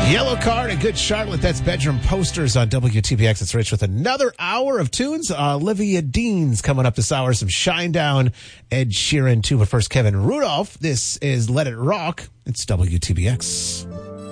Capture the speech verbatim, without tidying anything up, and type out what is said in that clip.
Yellow Card and Good Charlotte. That's Bedroom Posters on W T B X. It's Rich with another hour of tunes. Uh, Olivia Dean's coming up this hour. Some Shinedown, Ed Sheeran too. But first, Kevin Rudolph. This is Let It Rock. It's W T B X.